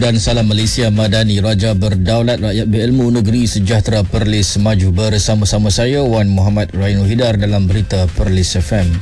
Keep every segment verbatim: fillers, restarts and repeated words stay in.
dan salam Malaysia Madani. Raja berdaulat rakyat berilmu negeri sejahtera Perlis maju. Bersama-sama saya Wan Muhammad Rainul Hidar dalam berita Perlis F M.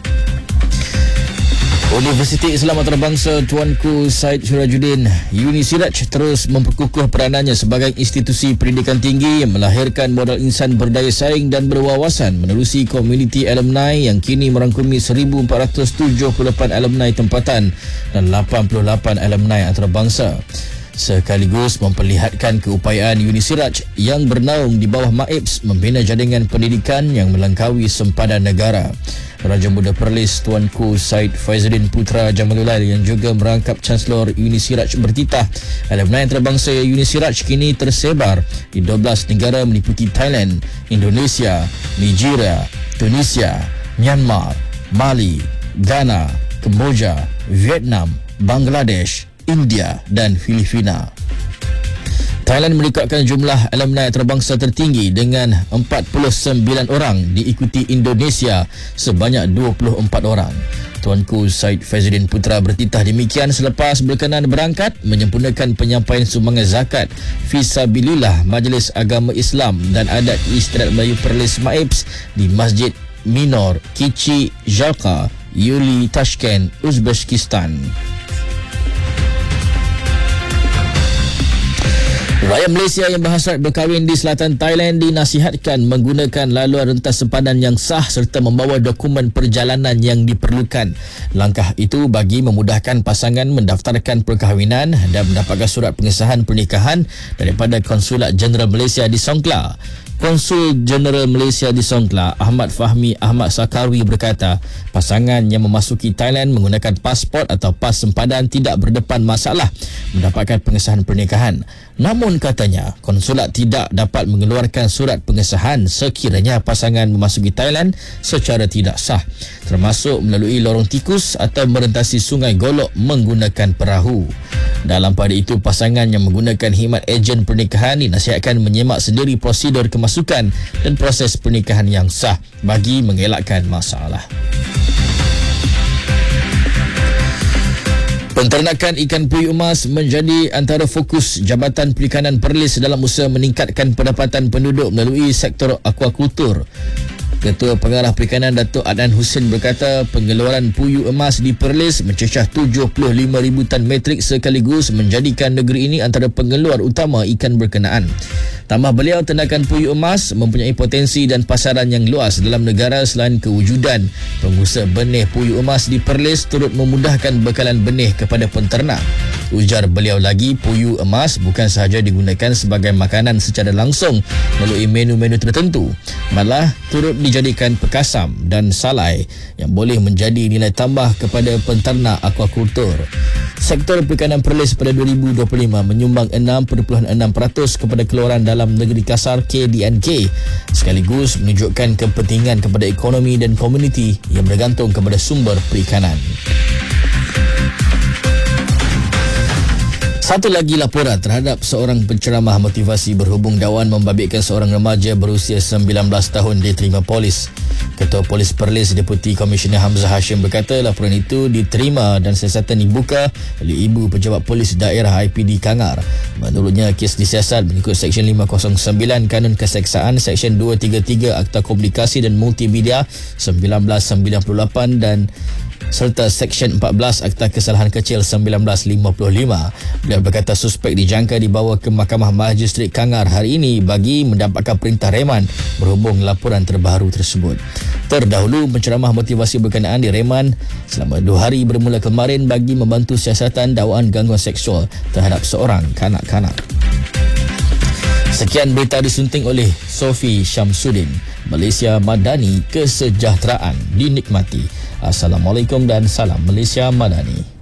Universiti Islam Antarabangsa Tuanku Syed Surajuddin Unisiraj terus memperkukuh peranannya sebagai institusi pendidikan tinggi yang melahirkan modal insan berdaya saing dan berwawasan menerusi komuniti alumni yang kini merangkumi seribu empat ratus tujuh puluh lapan alumni tempatan dan lapan puluh lapan alumni antarabangsa, sekaligus memperlihatkan keupayaan Unisiraj yang bernaung di bawah M A I P S membina jaringan pendidikan yang melangkaui sempadan negara. Raja Muda Perlis Tuanku Syed Faizuddin Putra Jamalullah yang juga merangkap Chancellor Unisiraj bertitah alumni antarabangsa Unisiraj kini tersebar di dua belas negara meliputi Thailand, Indonesia, Nigeria, Tunisia, Myanmar, Mali, Ghana, Kemboja, Vietnam, Bangladesh, India dan Filipina. Thailand merekodkan jumlah alumni antarabangsa tertinggi dengan empat puluh sembilan orang, diikuti Indonesia sebanyak dua puluh empat orang. Tuanku Syed Faizuddin Putra bertitah demikian selepas berkenan berangkat menyempurnakan penyampaian sumbangan zakat fisabilillah Majlis Agama Islam dan Adat Istiadat Melayu Perlis M A I P S di Masjid Minor Kichi Jalka, Yuli, Tashkent, Uzbekistan. Rakyat Malaysia yang berhasrat berkahwin di selatan Thailand dinasihatkan menggunakan laluan rentas sempadan yang sah serta membawa dokumen perjalanan yang diperlukan. Langkah itu bagi memudahkan pasangan mendaftarkan perkahwinan dan mendapatkan surat pengesahan pernikahan daripada Konsulat Jeneral Malaysia di Songkla. Konsul Jeneral Malaysia di Songkla, Ahmad Fahmi Ahmad Sakarwi berkata, pasangan yang memasuki Thailand menggunakan pasport atau pas sempadan tidak berdepan masalah mendapatkan pengesahan pernikahan. Namun katanya, konsulat tidak dapat mengeluarkan surat pengesahan sekiranya pasangan memasuki Thailand secara tidak sah, termasuk melalui lorong tikus atau merentasi sungai Golok menggunakan perahu. Dalam pada itu, pasangan yang menggunakan khidmat ejen pernikahan dinasihatkan menyemak sendiri prosedur kemasukan dan proses pernikahan yang sah bagi mengelakkan masalah. Penternakan ikan puyuh emas menjadi antara fokus Jabatan Perikanan Perlis dalam usaha meningkatkan pendapatan penduduk melalui sektor akuakultur. Ketua Pengarah Perikanan Datuk Adnan Hussein berkata pengeluaran puyuh emas di Perlis mencecah tujuh puluh lima ribu tan metrik sekaligus menjadikan negeri ini antara pengeluar utama ikan berkenaan. Tambah beliau, tendakan puyuh emas mempunyai potensi dan pasaran yang luas dalam negara selain kewujudan pengusaha benih puyuh emas di Perlis turut memudahkan bekalan benih kepada penternak. Ujar beliau lagi, puyuh emas bukan sahaja digunakan sebagai makanan secara langsung melalui menu-menu tertentu, malah turut dijadikan pekasam dan salai yang boleh menjadi nilai tambah kepada penternak akuakultur. Sektor perikanan Perlis pada dua ribu dua puluh lima menyumbang enam perpuluhan enam peratus kepada keluaran dalam negeri kasar K D N K, sekaligus menunjukkan kepentingan kepada ekonomi dan komuniti yang bergantung kepada sumber perikanan. Satu lagi laporan terhadap seorang penceramah motivasi berhubung dakwan membabitkan seorang remaja berusia sembilan belas tahun diterima polis. Ketua Polis Perlis Deputi Komisioner Hamzah Hashim berkata laporan itu diterima dan siasatan dibuka oleh Ibu Pejabat Polis Daerah I P D Kangar. Menurutnya, kes disiasat mengikut Seksyen lima kosong sembilan Kanun Keseksaan, Seksyen dua tiga tiga Akta Komunikasi dan Multimedia sembilan belas sembilan puluh lapan dan serta Seksyen empat belas Akta Kesalahan Kecil sembilan belas lima puluh lima. Beliau berkata suspek dijangka dibawa ke Mahkamah Magistrat Kangar hari ini bagi mendapatkan perintah reman berhubung laporan terbaru tersebut. Terdahulu, penceramah motivasi berkenaan direman selama dua hari bermula kemarin bagi membantu siasatan dakwaan gangguan seksual terhadap seorang kanak-kanak. Sekian berita disunting oleh Sofi Syamsuddin. Malaysia Madani, kesejahteraan dinikmati. Assalamualaikum dan salam Malaysia Madani.